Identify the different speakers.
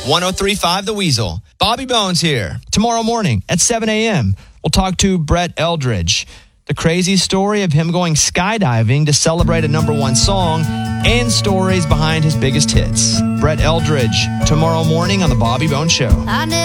Speaker 1: 103.5 The Weasel. Bobby Bones here. Tomorrow morning at 7 a.m., we'll talk to Brett Eldridge. The crazy story of him going skydiving to celebrate a #1 song and stories behind his biggest hits. Brett Eldridge, tomorrow morning on The Bobby Bones Show.